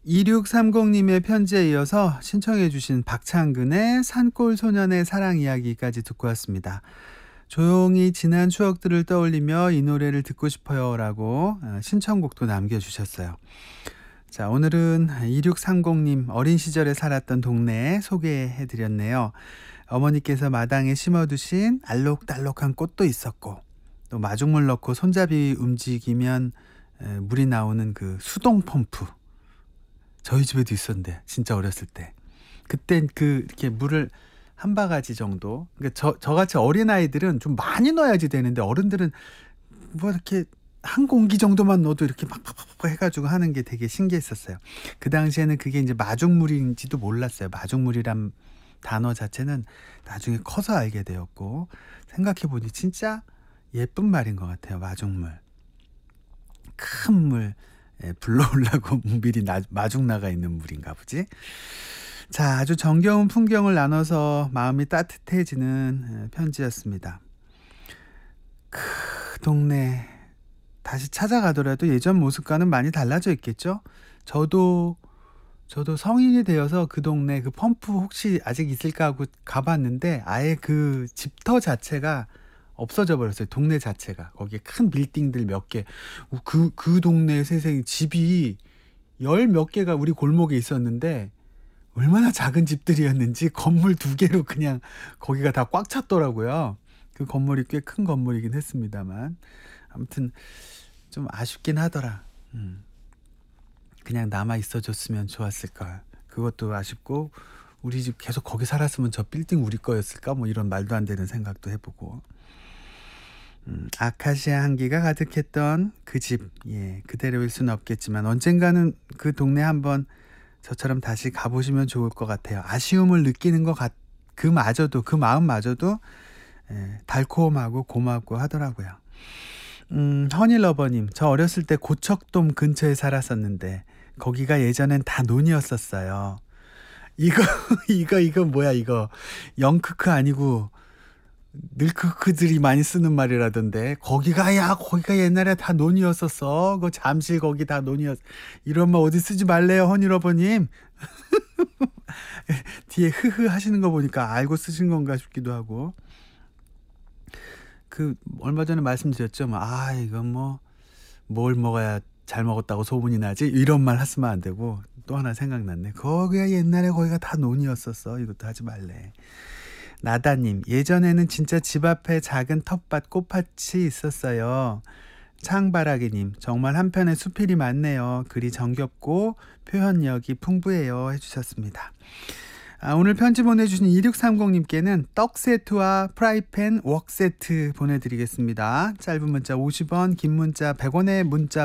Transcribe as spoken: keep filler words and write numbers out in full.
이육삼공님의 편지에 이어서 신청해 주신 박창근의 산골 소년의 사랑 이야기까지 듣고 왔습니다. 조용히 지난 추억들을 떠올리며 이 노래를 듣고 싶어요라고 어, 신청곡도 남겨주셨어요. 자, 오늘은 이육삼공님 어린 시절에 살았던 동네 소개해 드렸네요. 어머니께서 마당에 심어두신 알록달록한 꽃도 있었고, 또 마중물 넣고 손잡이 움직이면 에, 물이 나오는 그 수동 펌프, 저희 집에도 있었는데 진짜 어렸을 때 그땐 그 이렇게 물을 한 바가지 정도, 그러니까 저 저같이 어린 아이들은 좀 많이 넣어야지 되는데 어른들은 뭐 이렇게 한 공기 정도만 넣어도 이렇게 팍팍팍 해가지고 하는 게 되게 신기했었어요. 그 당시에는 그게 이제 마중물인지도 몰랐어요. 마중물이란 단어 자체는 나중에 커서 알게 되었고, 생각해보니 진짜 예쁜 말인 것 같아요. 마중물, 큰 물, 예, 불러오려고 미리 나, 마중 나가 있는 물인가 보지. 자, 아주 정겨운 풍경을 나눠서 마음이 따뜻해지는 편지였습니다. 그 동네 다시 찾아가더라도 예전 모습과는 많이 달라져 있겠죠. 저도 저도 성인이 되어서 그 동네 그 펌프 혹시 아직 있을까 하고 가봤는데 아예 그 집터 자체가 없어져 버렸어요. 동네 자체가. 거기에 큰 빌딩들 몇 개. 그, 그 동네 세상에 집이 열 몇 개가 우리 골목에 있었는데 얼마나 작은 집들이었는지 건물 두 개로 그냥 거기가 다 꽉 찼더라고요. 그 건물이 꽤 큰 건물이긴 했습니다만. 아무튼 좀 아쉽긴 하더라. 음. 그냥 남아 있어줬으면 좋았을걸. 그것도 아쉽고, 우리 집 계속 거기 살았으면 저 빌딩 우리 거였을까? 뭐 이런 말도 안 되는 생각도 해보고. 음, 아카시아 향기가 가득했던 그 집, 예, 그대로일 수는 없겠지만 언젠가는 그 동네 한번 저처럼 다시 가보시면 좋을 것 같아요. 아쉬움을 느끼는 것 같, 그마저도, 그 마음마저도 예, 달콤하고 고맙고 하더라고요. 음, 허니러버님, 저 어렸을 때 고척돔 근처에 살았었는데 거기가 예전엔 다 논이었었어요. 이거 이거 이거 뭐야 이거, 영크크 아니고 늘크크들이 많이 쓰는 말이라던데, 거기가 야 거기가 옛날에 다 논이었었어. 그 잠실 거기 다 논이었. 이런 말 어디 쓰지 말래요, 허니러버님. 뒤에 흐흐 하시는 거 보니까 알고 쓰신 건가 싶기도 하고. 그 얼마 전에 말씀드렸죠. 뭐, 아 이건 뭐 뭘 먹어야 잘 먹었다고 소문이 나지, 이런 말 하시면 안 되고, 또 하나 생각났네. 거기가 옛날에 거기가 다 논이었었어. 이것도 하지 말래. 나다님, 예전에는 진짜 집 앞에 작은 텃밭 꽃밭이 있었어요. 창바라기님, 정말 한편의 수필이 많네요. 글이 정겹고 표현력이 풍부해요 해주셨습니다. 아, 오늘 편지 보내주신 이육삼공님께는 떡 세트와 프라이팬 웍 세트 보내드리겠습니다. 짧은 문자 오십 원, 긴 문자 백 원의 문자